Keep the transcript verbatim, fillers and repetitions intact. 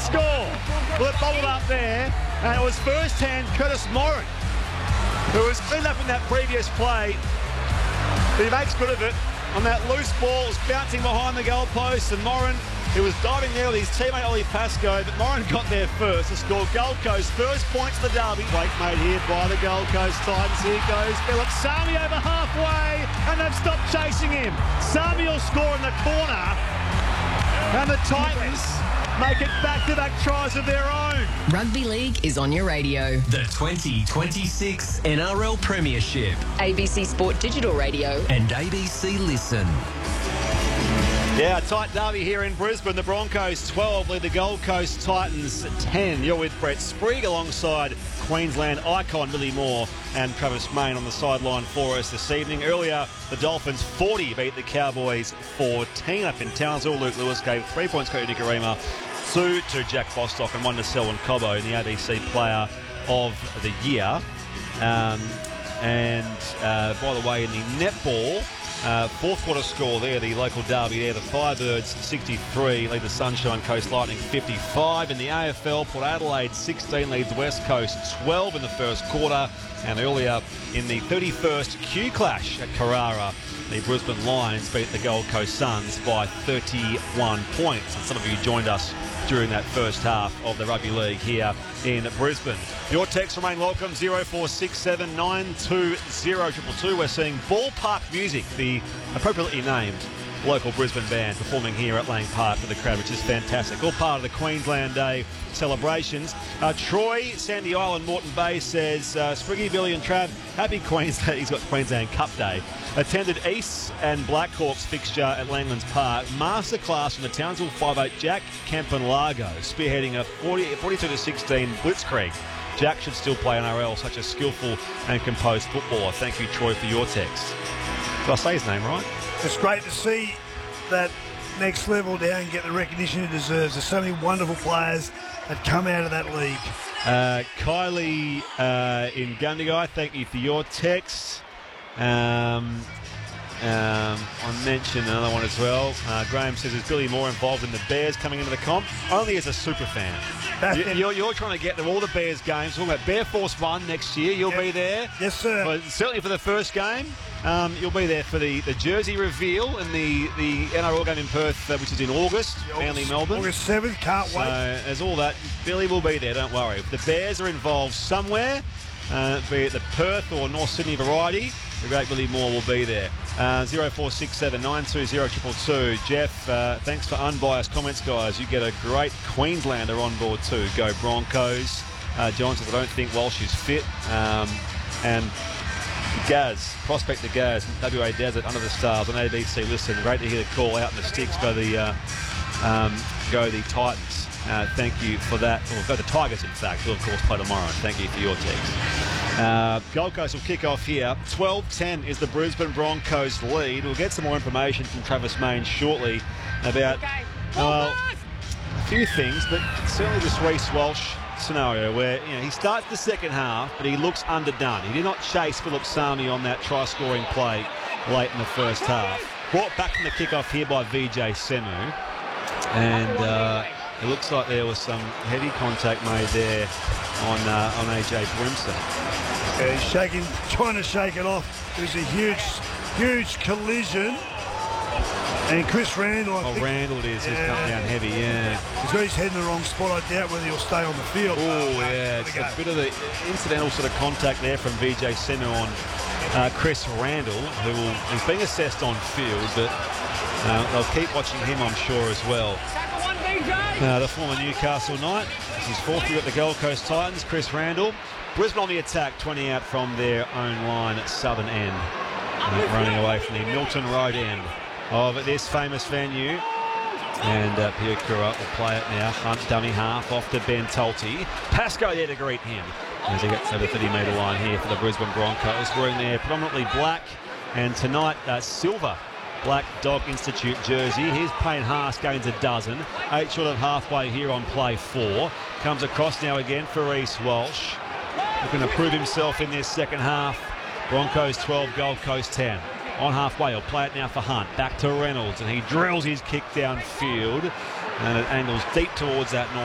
score. Well, it bobbled up there, and it was first-hand Curtis Moran, who was cleaned up in that previous play. But he makes good of it on that loose ball. It was bouncing behind the goalpost, and Moran, who was diving there with his teammate Ollie Pascoe, but Moran got there first to score Gold Coast first points of the derby. Break made here by the Gold Coast Titans. Here goes Philip Sami over halfway, and they've stopped chasing him. Sami will score in the corner, and the Titans make it back-to-back tries of their own. Rugby League is on your radio. The twenty twenty-six N R L Premiership. A B C Sport Digital Radio. And A B C Listen. Yeah, a tight derby here in Brisbane. The Broncos twelve lead the Gold Coast Titans ten. You're with Brett Sprigg alongside Queensland icon Billy Moore and Travis Main on the sideline for us this evening. Earlier, the Dolphins forty beat the Cowboys fourteen up in Townsville. Luke Lewis gave three points to Nicarima, two to Jack Bostock and one to Selwyn Cobbo in the A B C Player of the Year. Um, and uh, by the way, in the netball, Uh, fourth quarter score there, the local derby there. The Firebirds sixty-three lead the Sunshine Coast Lightning fifty-five. In the A F L, Port Adelaide sixteen leads West Coast twelve in the first quarter. And earlier in the thirty-first Q Clash at Carrara, the Brisbane Lions beat the Gold Coast Suns by thirty-one points. And some of you joined us during that first half of the Rugby League here in Brisbane. Your texts remain welcome, oh four six seven, nine two oh, two two two. We're seeing Ballpark Music, the appropriately named local Brisbane band, performing here at Lang Park with the crowd, which is fantastic. All part of the Queensland Day celebrations. Uh, Troy, Sandy Island, Moreton Bay says, uh, Spriggy, Billy and Trav, happy Queensland. He's got Queensland Cup Day. Attended East and Blackhawks fixture at Langlands Park. Masterclass from the Townsville five eight Jack Campanlago, spearheading a forty-two to sixteen blitzkrieg. Jack should still play N R L, such a skillful and composed footballer. Thank you, Troy, for your text. Did I say his name right? It's great to see that next level down and get the recognition it deserves. There's so many wonderful players that come out of that league. Uh, Kylie uh, in Gundagai, thank you for your text. Um, um, I mentioned another one as well. Uh, Graham says, is Billy Moore involved in the Bears coming into the comp? Only as a super fan. You, you're, you're trying to get to all the Bears games. Talking about Bear Force One next year. You'll yep. be there. Yes, sir. But certainly for the first game. Um, you'll be there for the, the jersey reveal and the, the N R L game in Perth, uh, which is in August, Manly, Melbourne. August seventh, can't wait. So, as all that, Billy will be there, don't worry. If the Bears are involved somewhere, uh, be it the Perth or North Sydney variety, the great Billy Moore will be there. Uh, oh four six seven, nine two oh, two two two. Jeff, uh, thanks for unbiased comments, guys. You get a great Queenslander on board too. Go Broncos. Uh, John says, I don't think Walsh is fit. Um, and Gaz, Prospect the Gaz, W A Desert, Under the Stars on A B C. Listen, great to hear the call out in the sticks. Go the, uh, um, go the Titans. Uh, thank you for that. Or go the Tigers, in fact. We'll, of course, play tomorrow. Thank you for your text. Uh, Gold Coast will kick off here. twelve ten is the Brisbane Broncos lead. We'll get some more information from Travis Main shortly about uh, a few things, but certainly this Reece Walsh scenario where, you know, he starts the second half, but he looks underdone. He did not chase Philip Sami on that try-scoring play late in the first half. Brought back from the kickoff here by V J Semu, and uh, it looks like there was some heavy contact made there on uh, on A J Brimson. Yeah, he's shaking, trying to shake it off. It was a huge, huge collision. And Chris Randall, I oh, think, Randall it is. yeah, He's come down heavy, yeah. He's got his head in the wrong spot. I doubt whether he'll stay on the field. Oh, yeah. It's a bit of the incidental sort of contact there from V J Semu on uh, Chris Randall, who will, is being assessed on field, but uh, they'll keep watching him, I'm sure, as well. Uh, the former Newcastle Knight. This is fourth year at the Gold Coast Titans. Chris Randall. Brisbane on the attack, twenty out from their own line at southern end. Uh, running away from the Milton Road end of this famous venue. And uh, Piakura will play it now. Hunt, dummy half, off to Ben Tulty. Pascoe there to greet him as he gets over the thirty metre line here for the Brisbane Broncos. Wearing their predominantly black and tonight uh, silver Black Dog Institute jersey. Here's Payne Haas going to dozen. Eight short of halfway here on play four. Comes across now again for Reece Walsh. Looking to prove himself in this second half. Broncos twelve, Gold Coast ten. On halfway, he'll play it now for Hunt. Back to Reynolds, and he drills his kick downfield. And it angles deep towards that north.